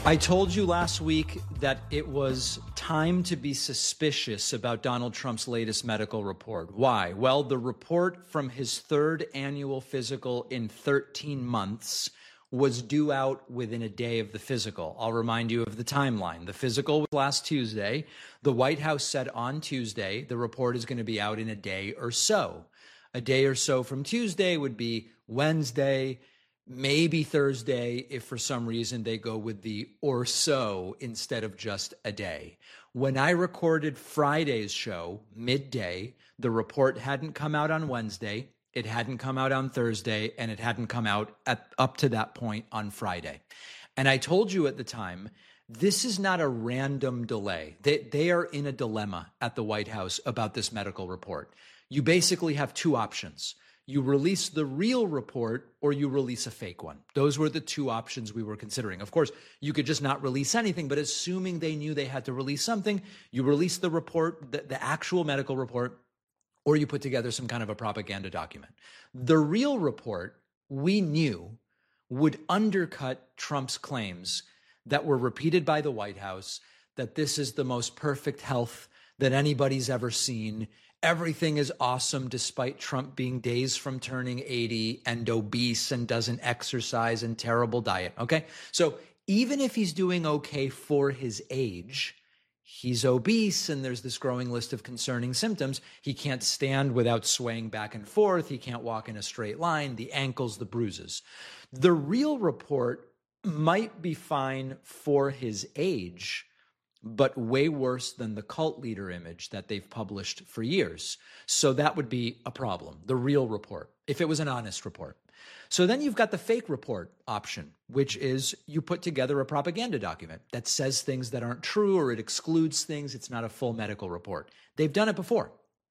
I told you last week that it was time to be suspicious about Donald Trump's latest medical report. Why? Well, the report from his third annual physical in 13 months was due out within a day of the physical. I'll remind you of the timeline. The physical was last Tuesday. The White House said on Tuesday the report is going to be out in a day or so. A day or so from Tuesday would be Wednesday, maybe Thursday, if for some reason they go with the or so instead of just a day. When I recorded Friday's show, midday, the report hadn't come out on Wednesday, it hadn't come out on Thursday, and it hadn't come out up to that point on Friday. And I told you at the time, this is not a random delay. They are in a dilemma at the White House about this medical report. You basically have two options. You release the real report or you release a fake one. Those were the two options we were considering. Of course, you could just not release anything, but assuming they knew they had to release something, you release the report, the actual medical report, or you put together some kind of a propaganda document. The real report, we knew, would undercut Trump's claims that were repeated by the White House that this is the most perfect health that anybody's ever seen. Everything is awesome despite Trump being days from turning 80 and obese and doesn't exercise and terrible diet. Okay. So even if he's doing okay for his age, he's obese and there's this growing list of concerning symptoms. He can't stand without swaying back and forth. He can't walk in a straight line, the ankles, the bruises. The real report might be fine for his age, but way worse than the cult leader image that they've published for years. So that would be a problem, the real report, if it was an honest report. So then you've got the fake report option, which is you put together a propaganda document that says things that aren't true or it excludes things. It's not a full medical report. They've done it before.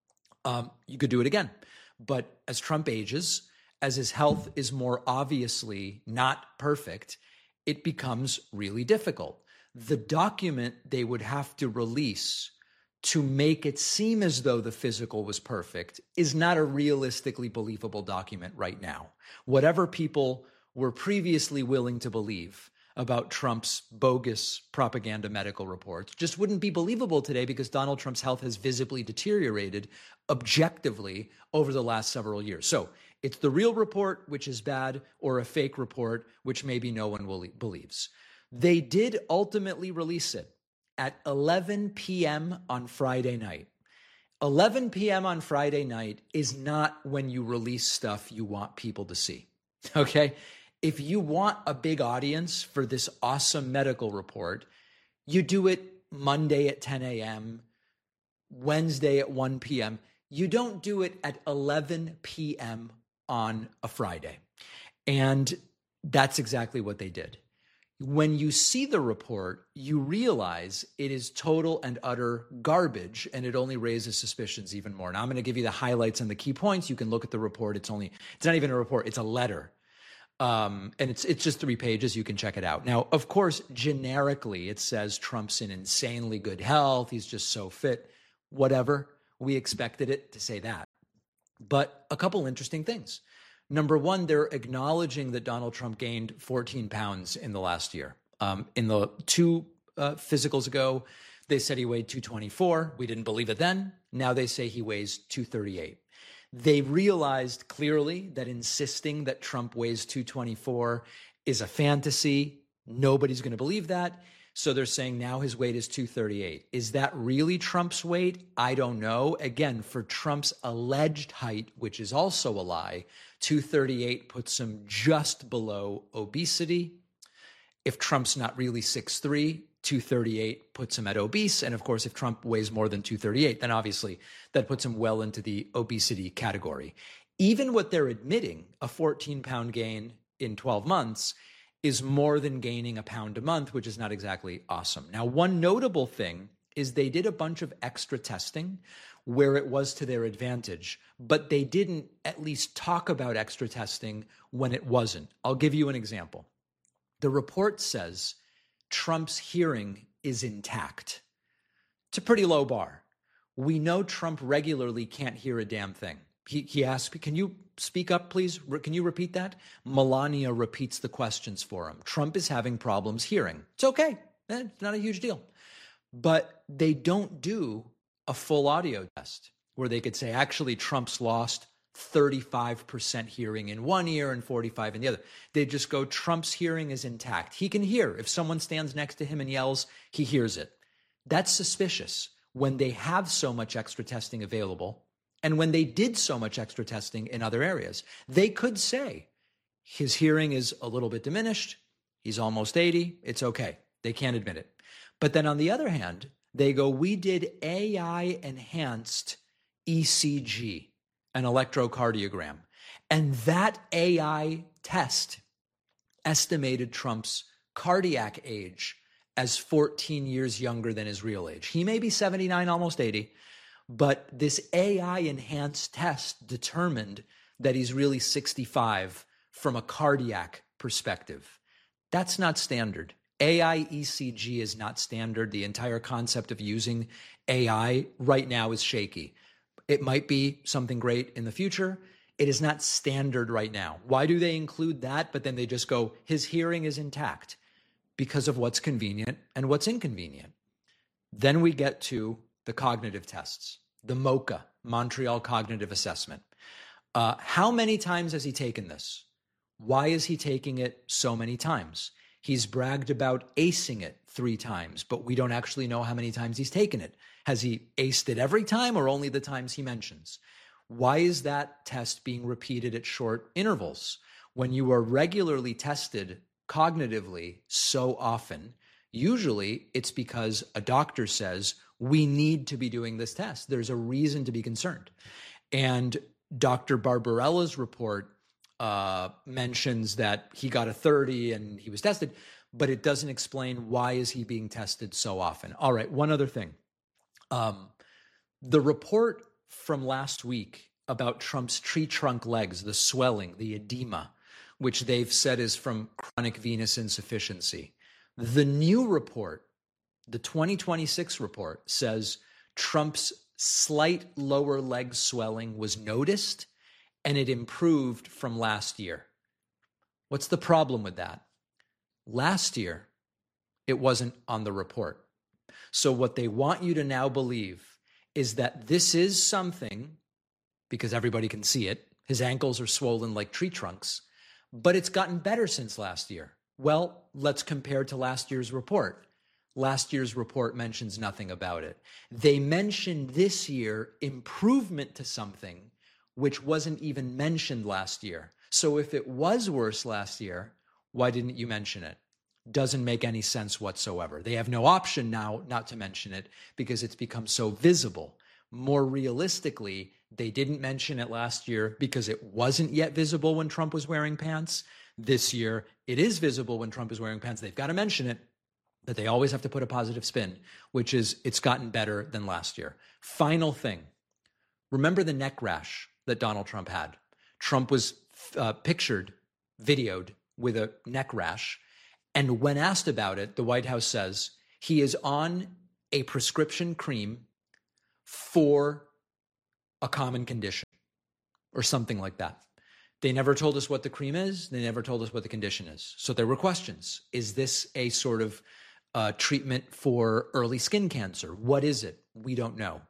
You could do it again. But as Trump ages, as his health is more obviously not perfect, it becomes really difficult. The document they would have to release to make it seem as though the physical was perfect is not a realistically believable document right now. Whatever people were previously willing to believe about Trump's bogus propaganda medical reports just wouldn't be believable today because Donald Trump's health has visibly deteriorated objectively over the last several years. So it's the real report, which is bad, or a fake report, which maybe no one believes. They did ultimately release it at 11 p.m. on Friday night. 11 p.m. on Friday night is not when you release stuff you want people to see, okay? If you want a big audience for this awesome medical report, you do it Monday at 10 a.m., Wednesday at 1 p.m. You don't do it at 11 p.m. on a Friday. And that's exactly what they did. When you see the report, you realize it is total and utter garbage, and it only raises suspicions even more. Now, I'm going to give you the highlights and the key points. You can look at the report. It's not even a report. It's a letter. And it's just 3 pages. You can check it out. Now, of course, generically, it says Trump's in insanely good health. He's just so fit. Whatever. We expected it to say that. But a couple interesting things. Number one, they're acknowledging that Donald Trump gained 14 pounds in the last year. In the 2 physicals ago, they said he weighed 224. We didn't believe it then. Now they say he weighs 238. They realized clearly that insisting that Trump weighs 224 is a fantasy. Nobody's going to believe that. So they're saying now his weight is 238. Is that really Trump's weight? I don't know. Again, for Trump's alleged height, which is also a lie, 238 puts him just below obesity. If Trump's not really 6'3", 238 puts him at obese. And of course, if Trump weighs more than 238, then obviously that puts him well into the obesity category. Even what they're admitting, a 14-pound gain in 12 months, is more than gaining a pound a month, which is not exactly awesome. Now, one notable thing is they did a bunch of extra testing where it was to their advantage, but they didn't at least talk about extra testing when it wasn't. I'll give you an example. The report says Trump's hearing is intact. It's a pretty low bar. We know Trump regularly can't hear a damn thing. He asked, can you speak up, please? Can you repeat that? Melania repeats the questions for him. Trump is having problems hearing. It's okay. It's not a huge deal. But they don't do a full audio test where they could say, actually, Trump's lost 35% hearing in one ear and 45 in the other. They just go, Trump's hearing is intact. He can hear. If someone stands next to him and yells, he hears it. That's suspicious when they have so much extra testing available and when they did so much extra testing in other areas. They could say his hearing is a little bit diminished. He's almost 80. It's okay. They can't admit it. But then on the other hand, they go, we did AI enhanced ECG, an electrocardiogram. And that AI test estimated Trump's cardiac age as 14 years younger than his real age. He may be 79, almost 80, but this AI enhanced test determined that he's really 65 from a cardiac perspective. That's not standard. AI ECG is not standard. The entire concept of using AI right now is shaky. It might be something great in the future. It is not standard right now. Why do they include that? But then they just go, his hearing is intact, because of what's convenient and what's inconvenient. Then we get to the cognitive tests, the MoCA, Montreal Cognitive Assessment. How many times has he taken this? Why is he taking it so many times? He's bragged about acing it 3 times, but we don't actually know how many times he's taken it. Has he aced it every time or only the times he mentions? Why is that test being repeated at short intervals? When you are regularly tested cognitively so often, usually it's because a doctor says, we need to be doing this test. There's a reason to be concerned. And Dr. Barbarella's report mentions that he got a 30 and he was tested, but it doesn't explain why is he being tested so often. All right, one other thing. The report from last week about Trump's tree trunk legs, the swelling, the edema, which they've said is from chronic venous insufficiency. The new report, the 2026 report, says Trump's slight lower leg swelling was noticed and it improved from last year. What's the problem with that? Last year, it wasn't on the report. So what they want you to now believe is that this is something, because everybody can see it, his ankles are swollen like tree trunks, but it's gotten better since last year. Well, let's compare to last year's report. Last year's report mentions nothing about it. They mentioned this year improvement to something which wasn't even mentioned last year. So if it was worse last year, why didn't you mention it? Doesn't make any sense whatsoever. They have no option now not to mention it because it's become so visible. More realistically, they didn't mention it last year because it wasn't yet visible when Trump was wearing pants. This year, it is visible when Trump is wearing pants. They've got to mention it, but they always have to put a positive spin, which is it's gotten better than last year. Final thing. Remember the neck rash that Donald Trump had? Trump was pictured, videoed with a neck rash. And when asked about it, the White House says he is on a prescription cream for a common condition or something like that. They never told us what the cream is. They never told us what the condition is. So there were questions. Is this a sort of treatment for early skin cancer? What is it? We don't know.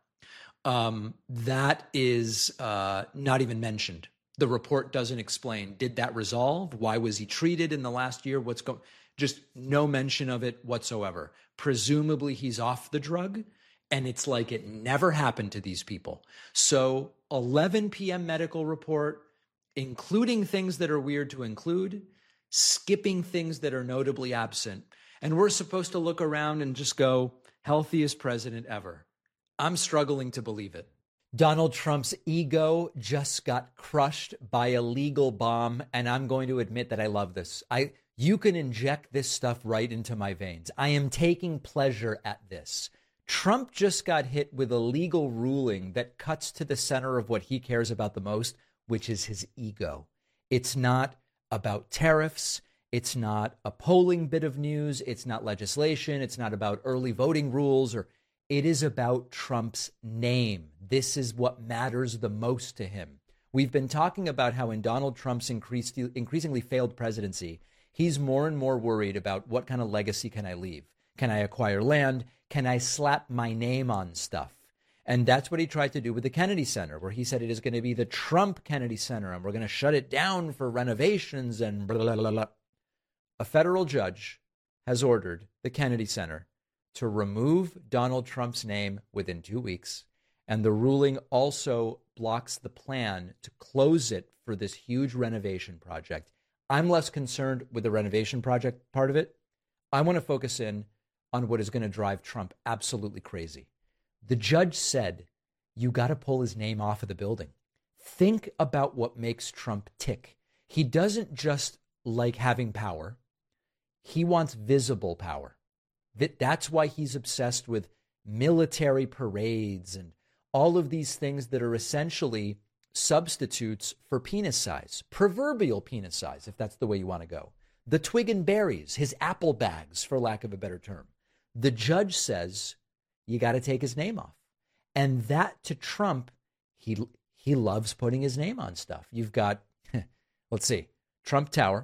That is not even mentioned. The report doesn't explain, did that resolve? Why was he treated in the last year? What's going? Just no mention of it whatsoever. Presumably he's off the drug, and it's like it never happened to these people. So 11 p.m. medical report, including things that are weird to include, skipping things that are notably absent. And we're supposed to look around and just go, healthiest president ever. I'm struggling to believe it. Donald Trump's ego just got crushed by a legal bomb, and I'm going to admit that I love this. You can inject this stuff right into my veins. I am taking pleasure at this. Trump just got hit with a legal ruling that cuts to the center of what he cares about the most, which is his ego. It's not about tariffs. It's not a polling bit of news. It's not legislation. It's not about early voting rules, or it is about Trump's name. This is what matters the most to him. We've been talking about how in Donald Trump's increasingly failed presidency, he's more and more worried about what kind of legacy can I leave? Can I acquire land? Can I slap my name on stuff? And that's what he tried to do with the Kennedy Center, where he said it is going to be the Trump Kennedy Center and we're going to shut it down for renovations and blah, blah, blah, blah. A federal judge has ordered the Kennedy Center to remove Donald Trump's name within 2 weeks. And the ruling also blocks the plan to close it for this huge renovation project. I'm less concerned with the renovation project part of it. I want to focus in on what is going to drive Trump absolutely crazy. The judge said, you got to pull his name off of the building. Think about what makes Trump tick. He doesn't just like having power. He wants visible power. That's why he's obsessed with military parades and all of these things that are essentially substitutes for penis size, proverbial penis size, if that's the way you want to go. The twig and berries, his apple bags, for lack of a better term. The judge says, you got to take his name off. And that to Trump, he loves putting his name on stuff. You've got, let's see, Trump Tower,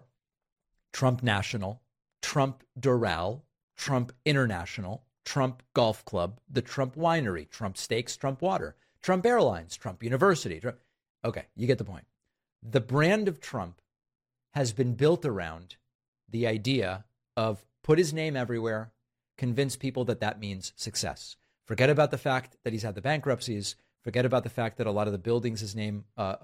Trump National, Trump Doral, Trump International, Trump Golf Club, the Trump Winery, Trump Steaks, Trump Water, Trump Airlines, Trump University. Okay, you get the point. The brand of Trump has been built around the idea of put his name everywhere, convince people that that means success. Forget about the fact that he's had the bankruptcies. Forget about the fact that a lot of the buildings his name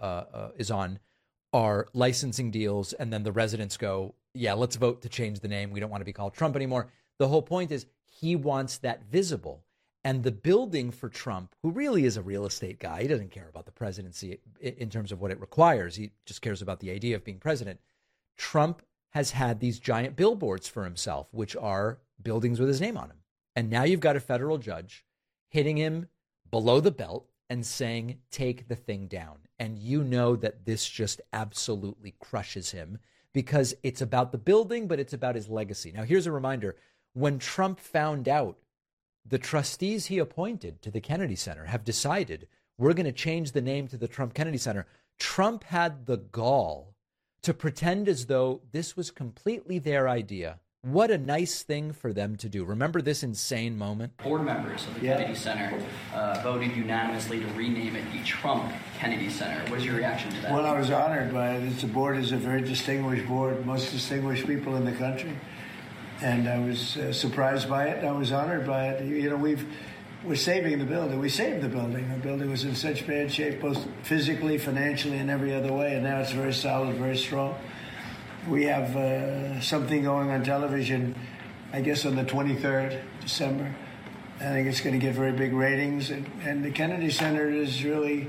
is on are licensing deals. And then the residents go, yeah, let's vote to change the name. We don't want to be called Trump anymore. The whole point is he wants that visible. And the building for Trump, who really is a real estate guy, he doesn't care about the presidency in terms of what it requires. He just cares about the idea of being president. Trump has had these giant billboards for himself, which are buildings with his name on them. And now you've got a federal judge hitting him below the belt and saying, take the thing down. And you know that this just absolutely crushes him because it's about the building, but it's about his legacy. Now, here's a reminder. When Trump found out the trustees he appointed to the Kennedy Center have decided we're going to change the name to the Trump Kennedy Center, Trump had the gall to pretend as though this was completely their idea. What a nice thing for them to do. Remember this insane moment? Board members of the Kennedy Center voted unanimously to rename it the Trump Kennedy Center. What is your reaction to that? Well, I was honored by it. The board is a very distinguished board, most distinguished people in the country. And I was surprised by it. I was honored by it. You know, we're saving the building. We saved the building. The building was in such bad shape, both physically, financially, and every other way. And now it's very solid, very strong. We have something going on television, I guess, on the 23rd December. I think it's going to get very big ratings. And the Kennedy Center is really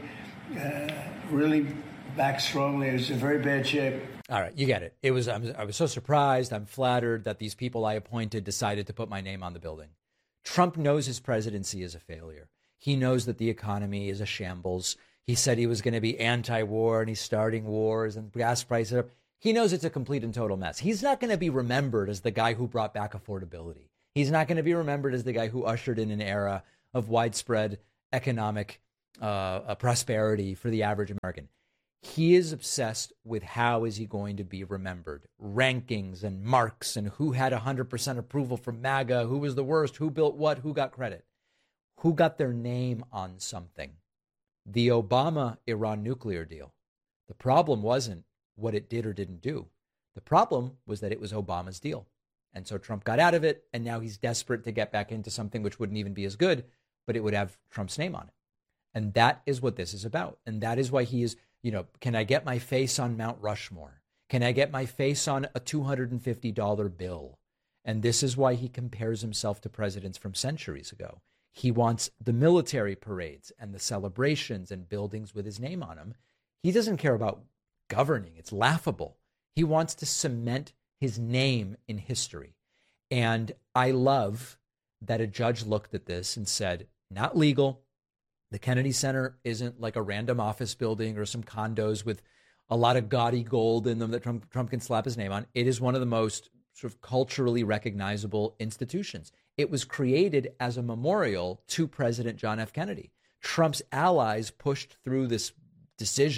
back strongly. It's in very bad shape. All right, you get it. I was so surprised. I'm flattered that these people I appointed decided to put my name on the building. Trump knows his presidency is a failure. He knows that the economy is a shambles. He said he was going to be anti-war, and he's starting wars, and gas prices are up. He knows it's a complete and total mess. He's not going to be remembered as the guy who brought back affordability. He's not going to be remembered as the guy who ushered in an era of widespread economic prosperity for the average American. He is obsessed with how is he going to be remembered. Rankings and marks and who had 100% approval from MAGA, who was the worst, who built what, who got credit, who got their name on something. The Obama-Iran nuclear deal. The problem wasn't what it did or didn't do. The problem was that it was Obama's deal. And so Trump got out of it, and now he's desperate to get back into something which wouldn't even be as good, but it would have Trump's name on it. And that is what this is about. And that is why he is, can I get my face on Mount Rushmore? Can I get my face on a $250 bill? And this is why he compares himself to presidents from centuries ago. He wants the military parades and the celebrations and buildings with his name on them. He doesn't care about governing. It's laughable. He wants to cement his name in history. And I love that a judge looked at this and said, not legal. The Kennedy Center isn't like a random office building or some condos with a lot of gaudy gold in them that Trump can slap his name on. It is one of the most sort of culturally recognizable institutions. It was created as a memorial to President John F. Kennedy. Trump's allies pushed through this decision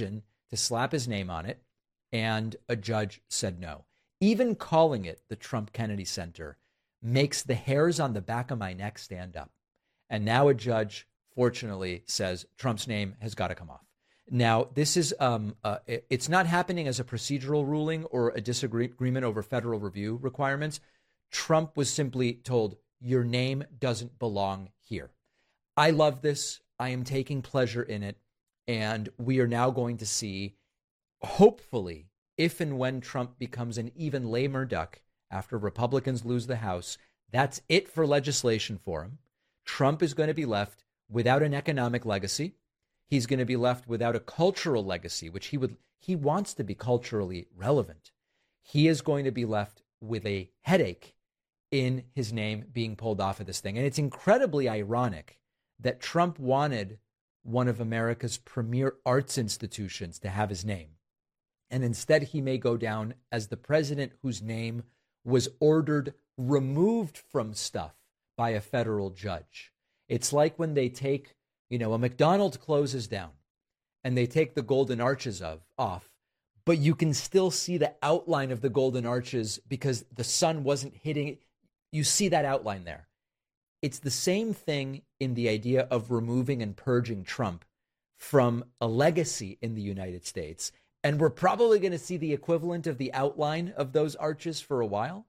to slap his name on it, and a judge said no. Even calling it the Trump Kennedy Center makes the hairs on the back of my neck stand up. And now a judge, fortunately, says Trump's name has got to come off. Now, this is it's not happening as a procedural ruling or a disagreement over federal review requirements. Trump was simply told, your name doesn't belong here. I love this. I am taking pleasure in it. And we are now going to see, hopefully, if and when Trump becomes an even lamer duck after Republicans lose the House, that's it for legislation for him. Trump is going to be left without an economic legacy. He's going to be left without a cultural legacy, which he wants to be culturally relevant. He is going to be left with a headache in his name being pulled off of this thing. And it's incredibly ironic that Trump wanted one of America's premier arts institutions to have his name. And instead, he may go down as the president whose name was ordered removed from stuff by a federal judge. It's like when they take, a McDonald's closes down and they take the golden arches off, but you can still see the outline of the golden arches because the sun wasn't hitting it. You see that outline there. It's the same thing in the idea of removing and purging Trump from a legacy in the United States. And we're probably going to see the equivalent of the outline of those arches for a while.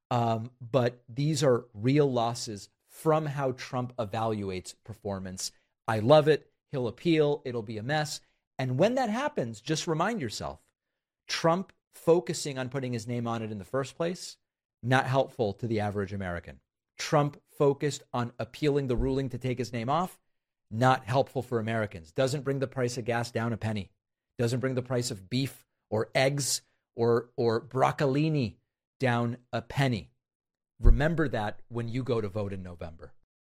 But these are real losses from how Trump evaluates performance. I love it. He'll appeal. It'll be a mess. And when that happens, just remind yourself, Trump focusing on putting his name on it in the first place, not helpful to the average American. Trump focused on appealing the ruling to take his name off, not helpful for Americans. Doesn't bring the price of gas down a penny. Doesn't bring the price of beef or eggs or broccolini down a penny. Remember that when you go to vote in November.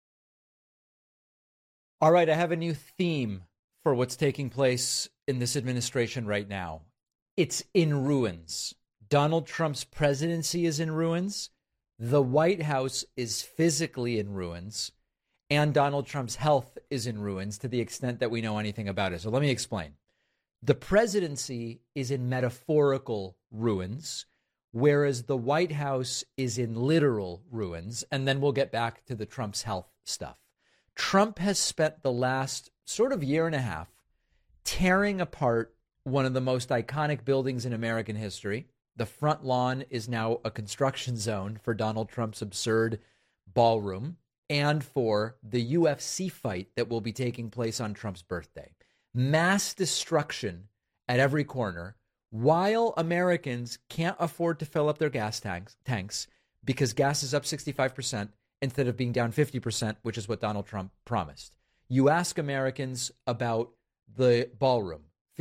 All right, I have a new theme for what's taking place in this administration right now. It's in ruins. Donald Trump's presidency is in ruins. The White House is physically in ruins. And Donald Trump's health is in ruins to the extent that we know anything about it. So let me explain. The presidency is in metaphorical ruins, whereas the White House is in literal ruins. And then we'll get back to the Trump's health stuff. Trump has spent the last sort of year and a half tearing apart one of the most iconic buildings in American history. The front lawn is now a construction zone for Donald Trump's absurd ballroom and for the UFC fight that will be taking place on Trump's birthday. Mass destruction at every corner, while Americans can't afford to fill up their gas tanks because gas is up 65% instead of being down 50%, which is what Donald Trump promised. You ask Americans about the ballroom.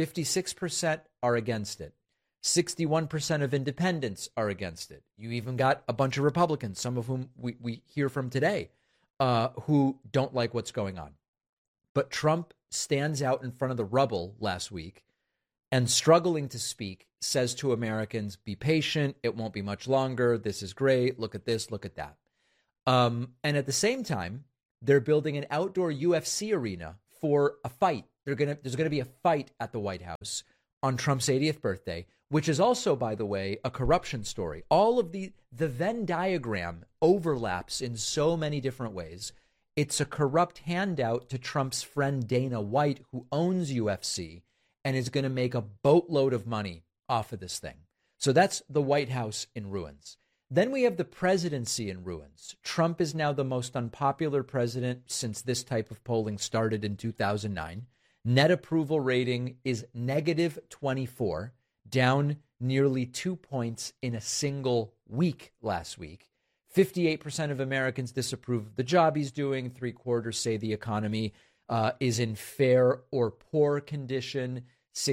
56% are against it. 61% of independents are against it. You even got a bunch of Republicans, some of whom we hear from today, who don't like what's going on. But Trump stands out in front of the rubble last week and, struggling to speak, says to Americans, be patient. It won't be much longer. This is great. Look at this. Look at that. And at the same time, they're building an outdoor UFC arena for a fight. There's going to be a fight at the White House on Trump's 80th birthday, which is also, by the way, a corruption story. All of the Venn diagram overlaps in so many different ways. It's a corrupt handout to Trump's friend Dana White, who owns UFC and is going to make a boatload of money off of this thing. So that's the White House in ruins. Then we have the presidency in ruins. Trump is now the most unpopular president since this type of polling started in 2009. Net approval rating is negative 24, down nearly 2 points in a single week last week. 58% of Americans disapprove of the job he's doing. 3/4 say the economy is in fair or poor condition.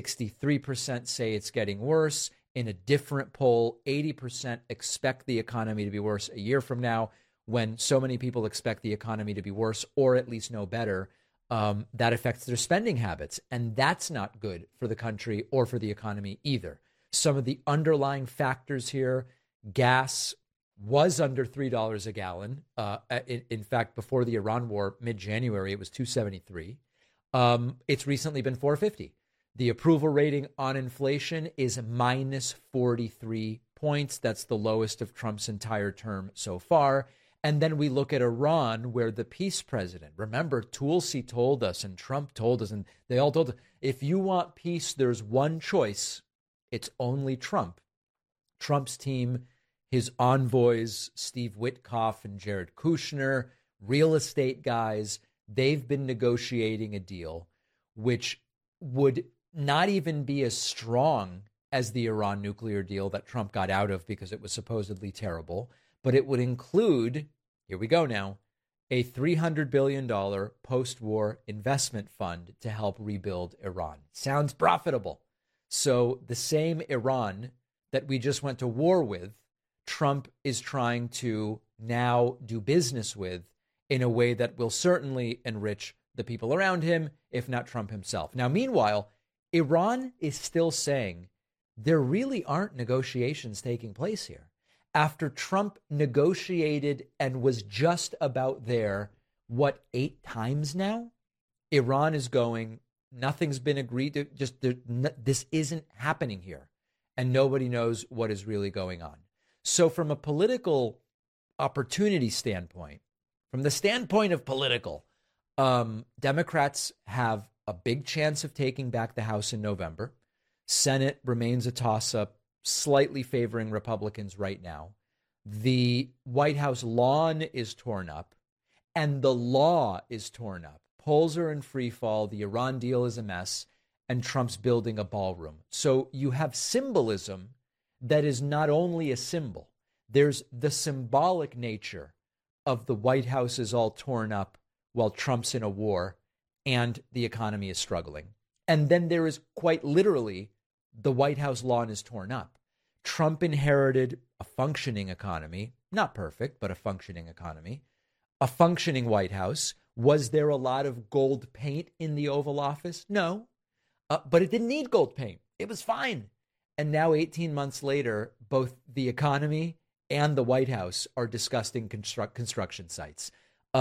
63% say it's getting worse. In a different poll, 80% expect the economy to be worse a year from now. When so many people expect the economy to be worse or at least know better, that affects their spending habits. And that's not good for the country or for the economy either. Some of the underlying factors here, gas was under $3 a gallon. In fact, before the Iran war, mid-January, it was $2.73. It's recently been $4.50. The approval rating on inflation is minus 43 points. That's the lowest of Trump's entire term so far. And then we look at Iran, where the peace president, remember, Tulsi told us and Trump told us, and they all told us, if you want peace, there's one choice. It's only Trump. Trump's team, his envoys, Steve Witkoff and Jared Kushner, real estate guys, they've been negotiating a deal which would not even be as strong as the Iran nuclear deal that Trump got out of because it was supposedly terrible, but it would include, here we go now, a $300 billion post-war investment fund to help rebuild Iran. Sounds profitable. So the same Iran that we just went to war with, Trump is trying to now do business with in a way that will certainly enrich the people around him, if not Trump himself. Now, meanwhile, Iran is still saying there really aren't negotiations taking place here. After Trump negotiated and was just about there, 8 times now? Iran is going, nothing's been agreed to, this isn't happening here. And nobody knows what is really going on. So from a political opportunity standpoint, from the standpoint of political, Democrats have a big chance of taking back the House in November. Senate remains a toss-up, slightly favoring Republicans right now. The White House lawn is torn up, and the law is torn up. Polls are in free fall. The Iran deal is a mess, and Trump's building a ballroom. So you have symbolism that is not only a symbol. There's the symbolic nature of the White House is all torn up while Trump's in a war and the economy is struggling. And then there is quite literally the White House lawn is torn up. Trump inherited a functioning economy, not perfect, but a functioning economy, a functioning White House. Was there a lot of gold paint in the Oval Office? No, but it didn't need gold paint. It was fine. And now 18 months later, both the economy and the White House are discussing construction sites.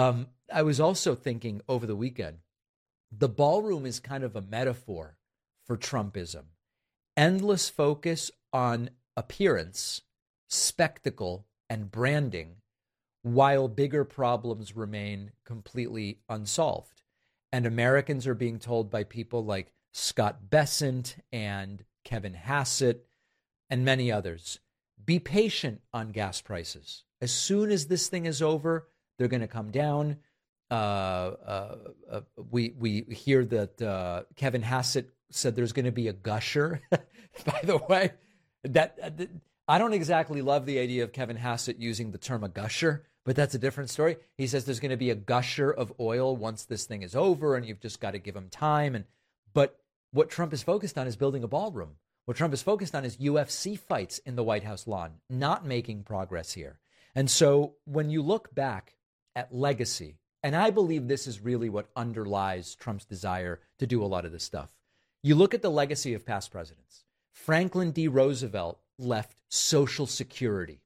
I was also thinking over the weekend, the ballroom is kind of a metaphor for Trumpism. Endless focus on appearance, spectacle, and branding, while bigger problems remain completely unsolved. And Americans are being told by people like Scott Bessent and Kevin Hassett and many others, be patient on gas prices. As soon as this thing is over, they're going to come down. We hear that Kevin Hassett said there's going to be a gusher. By the way, I don't exactly love the idea of Kevin Hassett using the term a gusher, but that's a different story. He says there's going to be a gusher of oil once this thing is over, and you've just got to give him time. But what Trump is focused on is building a ballroom. What Trump is focused on is UFC fights in the White House lawn, not making progress here. And so when you look back at legacy, and I believe this is really what underlies Trump's desire to do a lot of this stuff. You look at the legacy of past presidents. Franklin D. Roosevelt left Social Security.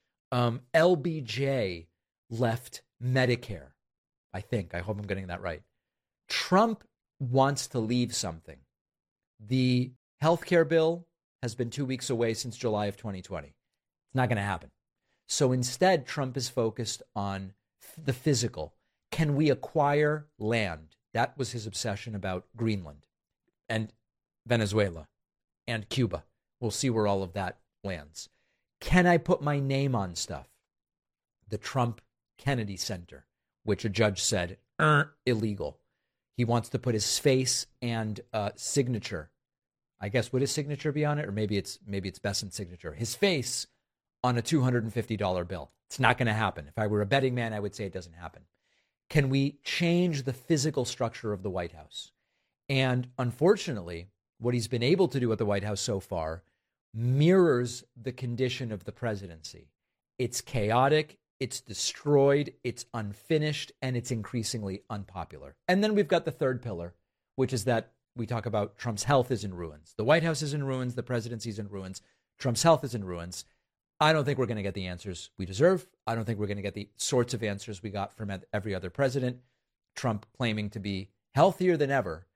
LBJ left Medicare, I think. I hope I'm getting that right. Trump wants to leave something. The healthcare bill has been 2 weeks away since July of 2020. It's not going to happen. So instead, Trump is focused on the physical. Can we acquire land? That was his obsession about Greenland and Venezuela and Cuba. We'll see where all of that lands. Can I put my name on stuff? The Trump Kennedy Center, which a judge said, illegal. He wants to put his face and signature. I guess would his signature be on it? Or maybe it's Bessent's signature. His face on a $250 bill. It's not going to happen. If I were a betting man, I would say it doesn't happen. Can we change the physical structure of the White House? And unfortunately, what he's been able to do at the White House so far mirrors the condition of the presidency. It's chaotic, it's destroyed, it's unfinished, and it's increasingly unpopular. And then we've got the third pillar, which is that we talk about Trump's health is in ruins. The White House is in ruins, the presidency is in ruins, Trump's health is in ruins. I don't think we're going to get the answers we deserve. I don't think we're going to get the sorts of answers we got from every other president. Trump claiming to be healthier than ever.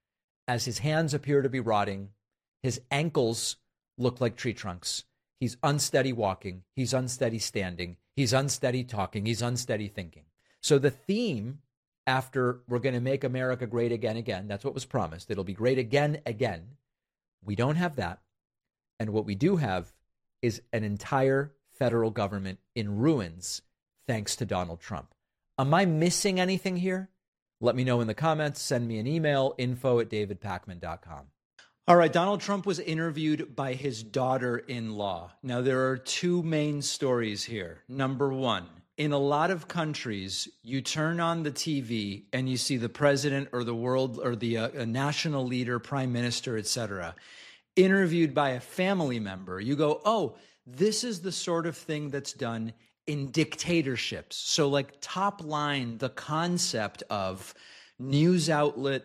as his hands appear to be rotting. His ankles look like tree trunks. He's unsteady walking. He's unsteady standing. He's unsteady talking. He's unsteady thinking. So the theme after we're going to make America great again, that's what was promised. It'll be great again. We don't have that. And what we do have is an entire federal government in ruins thanks to Donald Trump. Am I missing anything here? Let me know in the comments. Send me an email, info@davidpakman.com. All right, Donald Trump was interviewed by his daughter-in-law. Now, there are two main stories here. Number one, in a lot of countries, you turn on the TV and you see the president or the world or the national leader, prime minister, etc., interviewed by a family member. You go, oh, this is the sort of thing that's done in dictatorships. So like top line, the concept of news outlet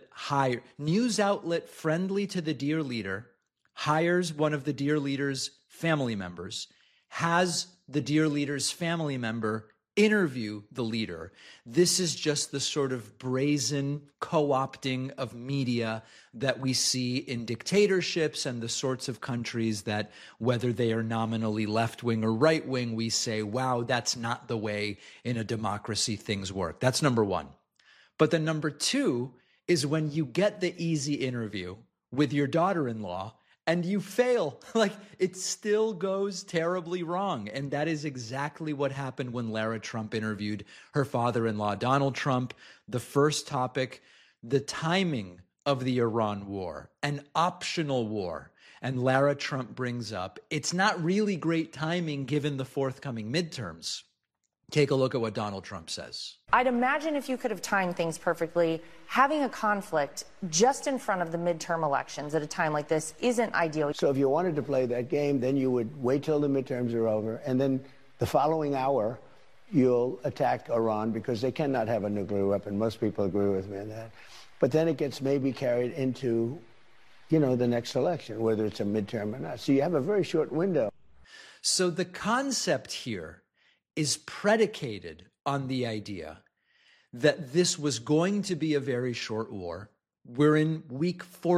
friendly to the dear leader, hires one of the dear leader's family members, has the dear leader's family member interview the leader. This is just the sort of brazen co-opting of media that we see in dictatorships and the sorts of countries that, whether they are nominally left-wing or right-wing, we say, wow, that's not the way in a democracy things work. That's number one. But then number two is when you get the easy interview with your daughter-in-law and you fail, like it still goes terribly wrong. And that is exactly what happened when Lara Trump interviewed her father-in-law, Donald Trump. The first topic, the timing of the Iran war, an optional war. And Lara Trump brings up, it's not really great timing given the forthcoming midterms. Take a look at what Donald Trump says. I'd imagine if you could have timed things perfectly, having a conflict just in front of the midterm elections at a time like this isn't ideal. So if you wanted to play that game, then you would wait till the midterms are over, and then the following hour, you'll attack Iran because they cannot have a nuclear weapon. Most people agree with me on that. But then it gets maybe carried into, the next election, whether it's a midterm or not. So you have a very short window. So the concept here is predicated on the idea that this was going to be a very short war. We're in week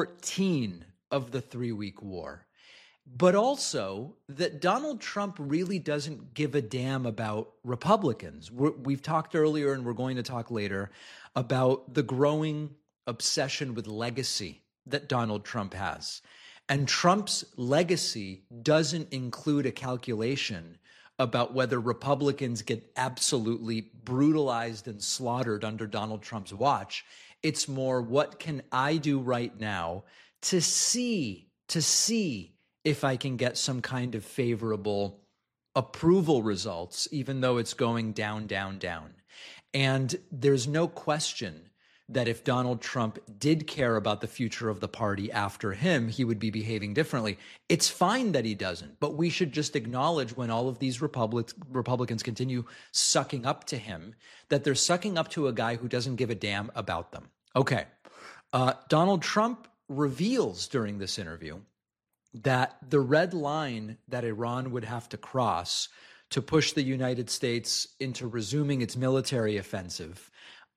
14 of the 3-week war. But also that Donald Trump really doesn't give a damn about Republicans. We've talked earlier, and we're going to talk later, about the growing obsession with legacy that Donald Trump has. And Trump's legacy doesn't include a calculation about whether Republicans get absolutely brutalized and slaughtered under Donald Trump's watch. It's more, what can I do right now to see if I can get some kind of favorable approval results, even though it's going down, down, down. And there's no question that if Donald Trump did care about the future of the party after him, he would be behaving differently. It's fine that he doesn't, but we should just acknowledge when all of these Republicans continue sucking up to him, that they're sucking up to a guy who doesn't give a damn about them. Okay. Donald Trump reveals during this interview that the red line that Iran would have to cross to push the United States into resuming its military offensive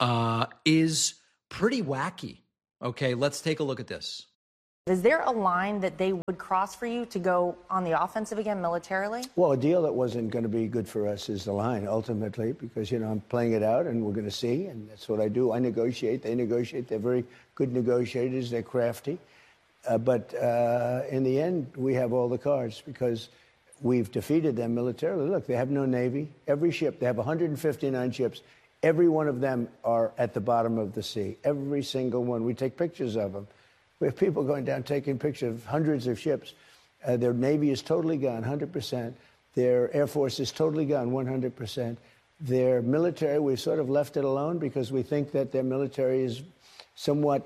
is pretty wacky. Okay, let's take a look at this. Is there a line that they would cross for you to go on the offensive again militarily? Well, a deal that wasn't going to be good for us is the line, ultimately, because, I'm playing it out and we're going to see, and that's what I do. I negotiate, they negotiate. They're very good negotiators. They're crafty. But in the end, we have all the cards because we've defeated them militarily. Look, they have no Navy. Every ship, they have 159 ships. Every one of them are at the bottom of the sea. Every single one. We take pictures of them. We have people going down taking pictures of hundreds of ships. Their Navy is totally gone, 100%. Their Air Force is totally gone, 100%. Their military, we've sort of left it alone because we think that their military is somewhat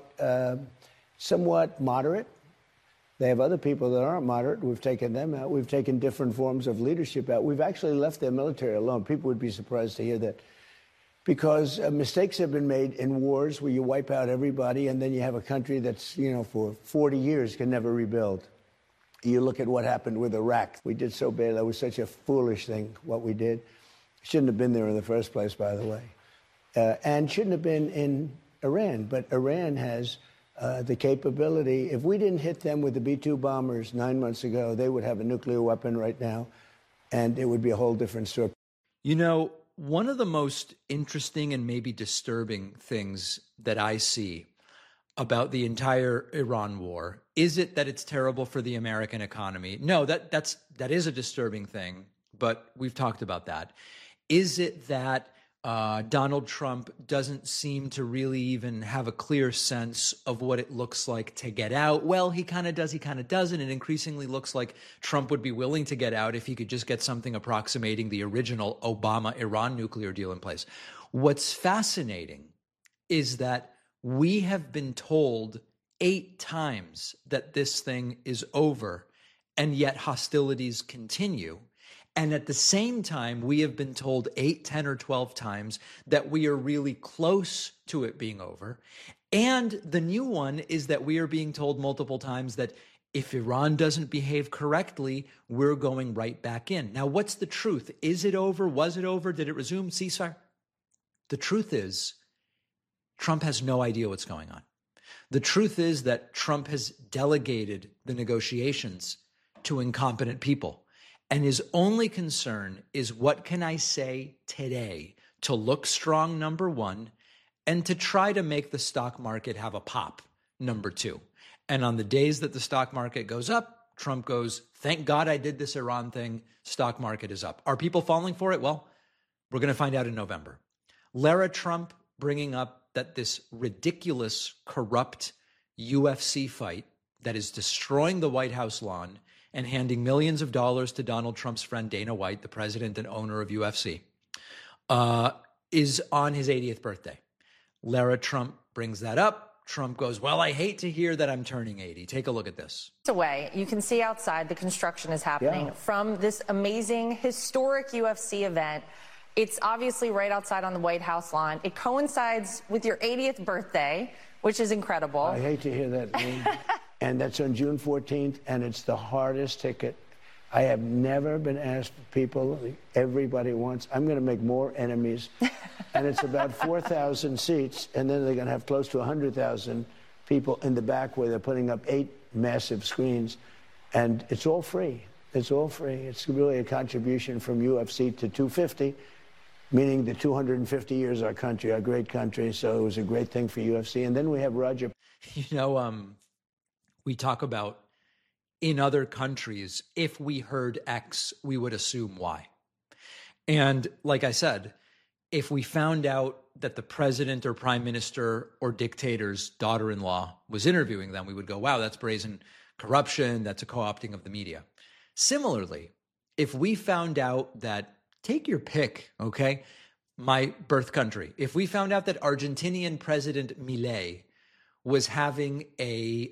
moderate. They have other people that aren't moderate. We've taken them out. We've taken different forms of leadership out. We've actually left their military alone. People would be surprised to hear that. Because mistakes have been made in wars where you wipe out everybody and then you have a country that's, for 40 years can never rebuild. You look at what happened with Iraq. We did so bad. That was such a foolish thing, what we did. Shouldn't have been there in the first place, by the way. And shouldn't have been in Iran. But Iran has the capability. If we didn't hit them with the B-2 bombers 9 months ago, they would have a nuclear weapon right now, and it would be a whole different story. You know, one of the most interesting and maybe disturbing things that I see about the entire Iran war, is it that it's terrible for the American economy? No, that is a disturbing thing, but we've talked about that. Is it that Donald Trump doesn't seem to really even have a clear sense of what it looks like to get out? Well, he kind of does, he kind of doesn't. It increasingly looks like Trump would be willing to get out if he could just get something approximating the original Obama-Iran nuclear deal in place. What's fascinating is that we have been told 8 times that this thing is over, and yet hostilities continue. And at the same time, we have been told 8, 10, or 12 times that we are really close to it being over. And the new one is that we are being told multiple times that if Iran doesn't behave correctly, we're going right back in. Now, what's the truth? Is it over? Was it over? Did it resume? Ceasefire? The truth is, Trump has no idea what's going on. The truth is that Trump has delegated the negotiations to incompetent people. And his only concern is, what can I say today to look strong, number one, and to try to make the stock market have a pop, number two. And on the days that the stock market goes up, Trump goes, thank God I did this Iran thing, stock market is up. Are people falling for it? Well, we're going to find out in November. Lara Trump bringing up that this ridiculous, corrupt UFC fight that is destroying the White House lawn and handing millions of dollars to Donald Trump's friend Dana White, the president and owner of UFC, is on his 80th birthday. Lara Trump brings that up. Trump goes, well, I hate to hear that I'm turning 80. Take a look at this. Away, you can see outside the construction is happening from this amazing, historic UFC event. It's obviously right outside on the White House lawn. It coincides with your 80th birthday, which is incredible. I hate to hear that name. And that's on June 14th, and it's the hardest ticket. I have never been asked people, everybody wants, I'm going to make more enemies. And it's about 4,000 seats, and then they're going to have close to 100,000 people in the back where they're putting up 8 massive screens. And it's all free. It's all free. It's really a contribution from UFC to 250. Meaning the 250 years our country, our great country. So it was a great thing for UFC. And then we have Roger. You know, we talk about in other countries, if we heard X, we would assume Y. And like I said, if we found out that the president or prime minister or dictator's daughter-in-law was interviewing them, we would go, wow, that's brazen corruption. That's a co-opting of the media. Similarly, if we found out that, take your pick, okay? My birth country. If we found out that Argentinian President Milei was having a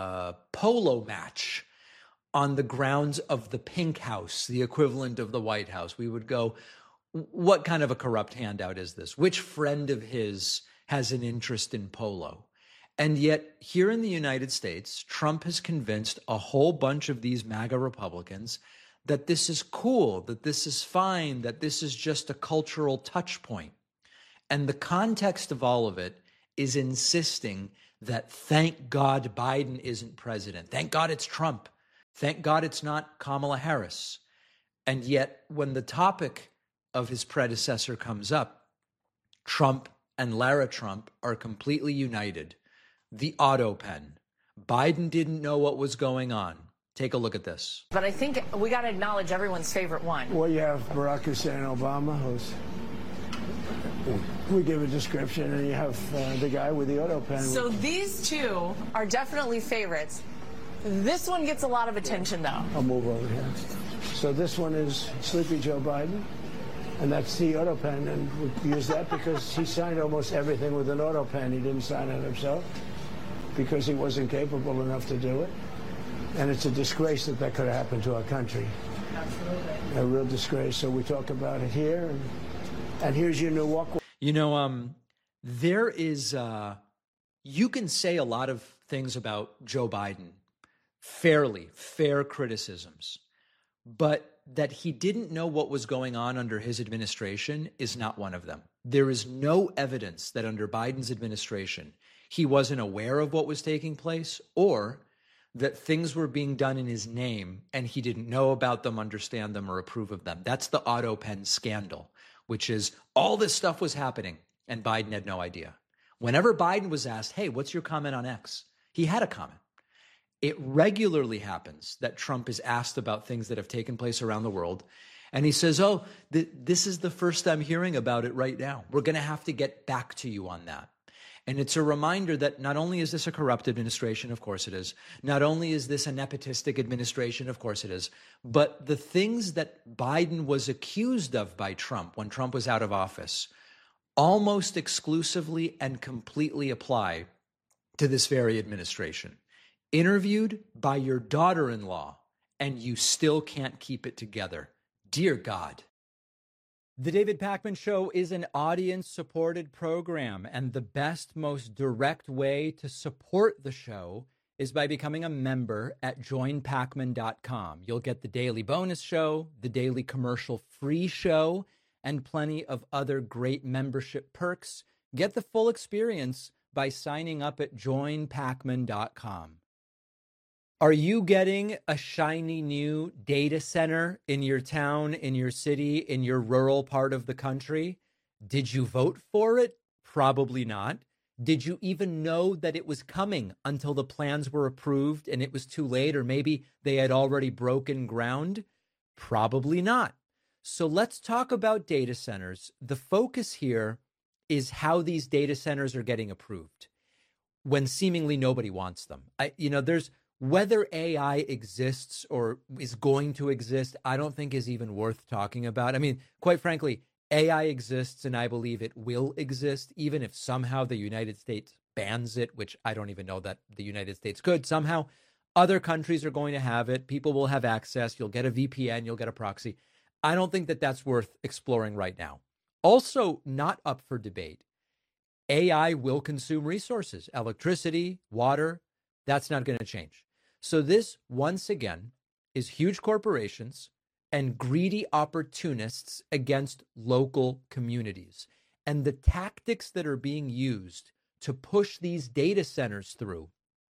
polo match on the grounds of the Pink House, the equivalent of the White House, we would go, what kind of a corrupt handout is this? Which friend of his has an interest in polo? And yet, here in the United States, Trump has convinced a whole bunch of these MAGA Republicans that this is cool, that this is fine, that this is just a cultural touch point. And the context of all of it is insisting that thank God Biden isn't president. Thank God it's Trump. Thank God it's not Kamala Harris. And yet, when the topic of his predecessor comes up, Trump and Lara Trump are completely united. The auto pen. Biden didn't know what was going on. Take a look at this. But I think we got to acknowledge everyone's favorite one. Well, you have Barack Hussein Obama, we give a description, and you have the guy with the auto pen. So these two are definitely favorites. This one gets a lot of attention, though. I'll move over here. So this one is Sleepy Joe Biden, and that's the auto pen, and we use that because he signed almost everything with an auto pen. He didn't sign it himself because he wasn't capable enough to do it. And it's a disgrace that that could have happened to our country. Absolutely. A real disgrace. So we talk about it here, and here's your new walkway. You know, there is, you can say a lot of things about Joe Biden, fair criticisms, but that he didn't know what was going on under his administration is not one of them. There is no evidence that under Biden's administration, he wasn't aware of what was taking place, or that things were being done in his name and he didn't know about them, understand them, or approve of them. That's the AutoPen scandal, which is all this stuff was happening and Biden had no idea. Whenever Biden was asked, hey, what's your comment on X? He had a comment. It regularly happens that Trump is asked about things that have taken place around the world. And he says, oh, this is the first I'm hearing about it right now. We're going to have to get back to you on that. And it's a reminder that not only is this a corrupt administration, of course it is, not only is this a nepotistic administration, of course it is, but the things that Biden was accused of by Trump when Trump was out of office almost exclusively and completely apply to this very administration. Interviewed by your daughter-in-law, and you still can't keep it together. Dear God. The David Pakman Show is an audience-supported program, and the best, most direct way to support the show is by becoming a member at joinpakman.com. You'll get the daily bonus show, the daily commercial-free show, and plenty of other great membership perks. Get the full experience by signing up at joinpakman.com. Are you getting a shiny new data center in your town, in your city, in your rural part of the country? Did you vote for it? Probably not. Did you even know that it was coming until the plans were approved and it was too late, or maybe they had already broken ground? Probably not. So let's talk about data centers. The focus here is how these data centers are getting approved when seemingly nobody wants them. There's whether AI exists or is going to exist, I don't think is even worth talking about. I mean, quite frankly, AI exists and I believe it will exist, even if somehow the United States bans it, which I don't even know that the United States could. Somehow other countries are going to have it. People will have access. You'll get a VPN. You'll get a proxy. I don't think that that's worth exploring right now. Also, not up for debate. AI will consume resources, electricity, water. That's not going to change. So this, once again, is huge corporations and greedy opportunists against local communities. And the tactics that are being used to push these data centers through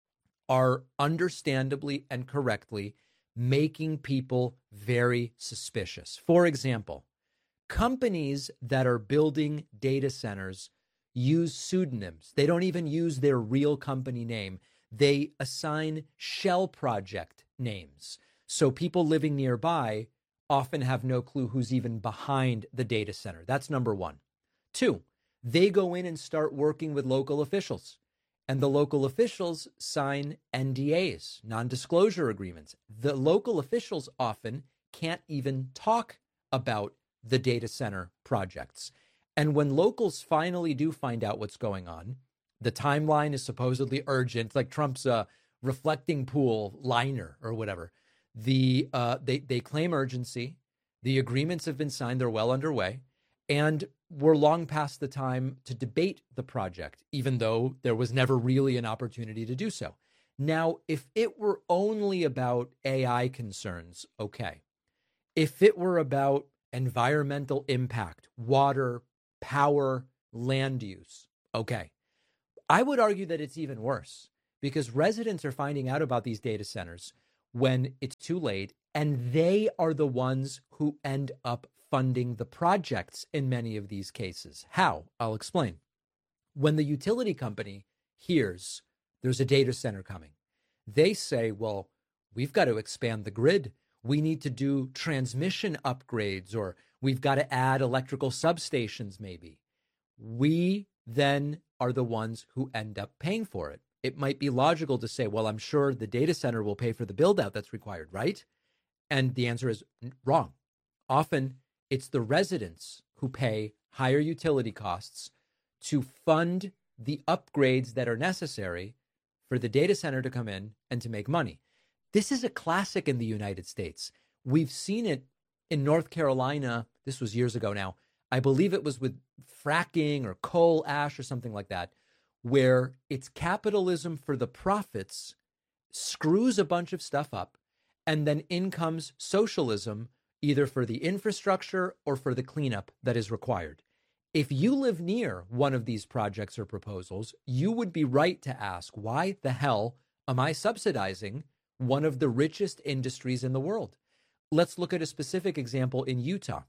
are understandably and correctly making people very suspicious. For example, companies that are building data centers use pseudonyms. They don't even use their real company name. They assign shell project names. So people living nearby often have no clue who's even behind the data center. That's number one. Two, they go in and start working with local officials. And the local officials sign NDAs, non-disclosure agreements. The local officials often can't even talk about the data center projects. And when locals finally do find out what's going on, the timeline is supposedly urgent, like Trump's reflecting pool liner or whatever. They claim urgency. The agreements have been signed. They're well underway. And we're long past the time to debate the project, even though there was never really an opportunity to do so. Now, if it were only about AI concerns, okay. If it were about environmental impact, water, power, land use, okay. I would argue that it's even worse because residents are finding out about these data centers when it's too late, and they are the ones who end up funding the projects in many of these cases. How? I'll explain. When the utility company hears there's a data center coming, they say, well, we've got to expand the grid. We need to do transmission upgrades, or we've got to add electrical substations maybe. We then are the ones who end up paying for it. It might be logical to say, well, I'm sure the data center will pay for the build out that's required, right? And the answer is wrong. Often it's the residents who pay higher utility costs to fund the upgrades that are necessary for the data center to come in and to make money. This is a classic in the United States. We've seen it in North Carolina. This was years ago now. I believe it was with fracking or coal ash or something like that, where it's capitalism for the profits, screws a bunch of stuff up, and then in comes socialism, either for the infrastructure or for the cleanup that is required. If you live near one of these projects or proposals, you would be right to ask, why the hell am I subsidizing one of the richest industries in the world? Let's look at a specific example in Utah.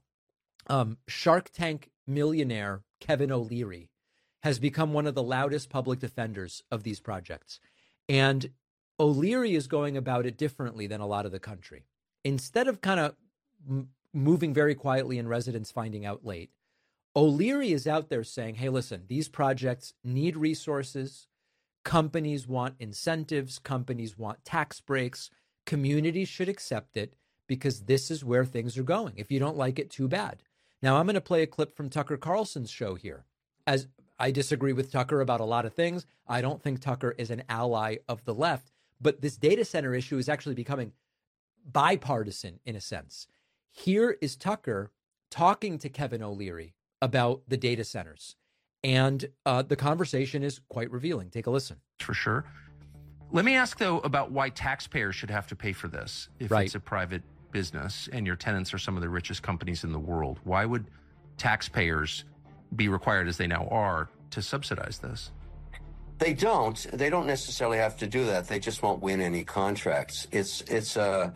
Shark Tank millionaire Kevin O'Leary has become one of the loudest public defenders of these projects. And O'Leary is going about it differently than a lot of the country. Instead of kind of moving very quietly and residents finding out late, O'Leary is out there saying, hey, listen, these projects need resources. Companies want incentives. Companies want tax breaks. Communities should accept it because this is where things are going. If you don't like it, too bad. Now, I'm going to play a clip from Tucker Carlson's show here. As I disagree with Tucker about a lot of things, I don't think Tucker is an ally of the left. But this data center issue is actually becoming bipartisan in a sense. Here is Tucker talking to Kevin O'Leary about the data centers. And the conversation is quite revealing. Take a listen. For sure. Let me ask, though, about why taxpayers should have to pay for this if it's a private business and your tenants are some of the richest companies in the world. Why would taxpayers be required, as they now are, to subsidize this? They don't necessarily have to do that. They just won't win any contracts. It's a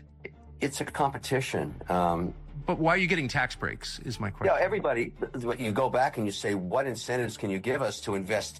competition. But why are you getting tax breaks is my question. Yeah, everybody, you go back and you say, what incentives can you give us to invest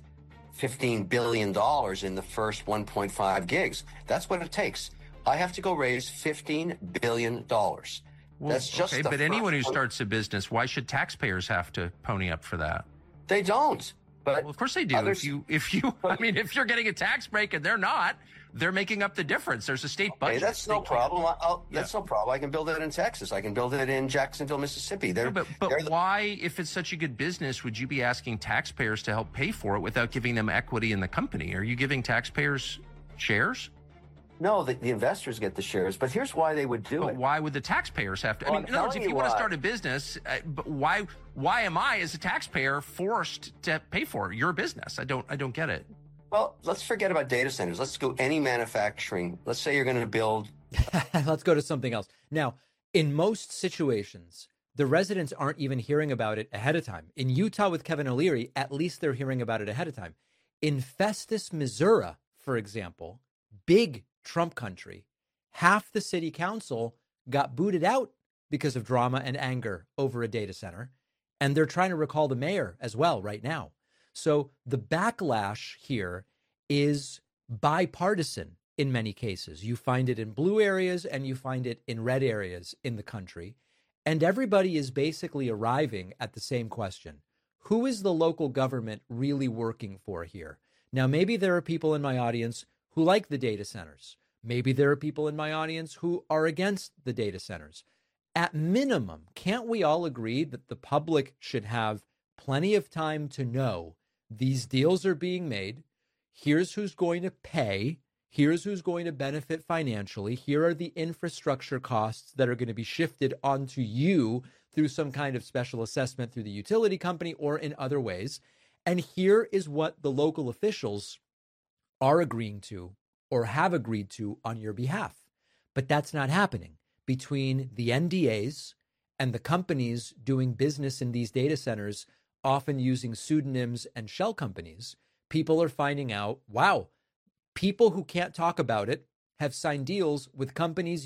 $15 billion in the first 1.5 gigs? That's what it takes. I have to go raise $15 billion. Well, that's just okay, but anyone who starts a business, why should taxpayers have to pony up for that? They don't. But well, of course they do. If you're getting a tax break and they're not, they're making up the difference. There's a state budget. Hey, that's no problem. That's no problem. I can build it in Texas. I can build it in Jacksonville, Mississippi. But why, if it's such a good business, would you be asking taxpayers to help pay for it without giving them equity in the company? Are you giving taxpayers shares? No, the investors get the shares, but here's why they would do it. But why would the taxpayers have to? Well, I mean, in other words, if you want to start a business, why am I, as a taxpayer, forced to pay for your business? I don't get it. Well, let's forget about data centers. Let's go any manufacturing. Let's say you're going to build. Let's go to something else. Now, in most situations, the residents aren't even hearing about it ahead of time. In Utah with Kevin O'Leary, at least they're hearing about it ahead of time. In Festus, Missouri, for example, big Trump country, half the city council got booted out because of drama and anger over a data center. And they're trying to recall the mayor as well right now. So the backlash here is bipartisan in many cases. You find it in blue areas and you find it in red areas in the country. And everybody is basically arriving at the same question. Who is the local government really working for here? Now, maybe there are people in my audience who like the data centers. Maybe there are people in my audience who are against the data centers. At minimum, can't we all agree that the public should have plenty of time to know these deals are being made? Here's who's going to pay. Here's who's going to benefit financially. Here are the infrastructure costs that are going to be shifted onto you through some kind of special assessment through the utility company or in other ways. And here is what the local officials are agreeing to or have agreed to on your behalf. But that's not happening between the NDAs and the companies doing business in these data centers, often using pseudonyms and shell companies. People are finding out, wow, people who can't talk about it have signed deals with companies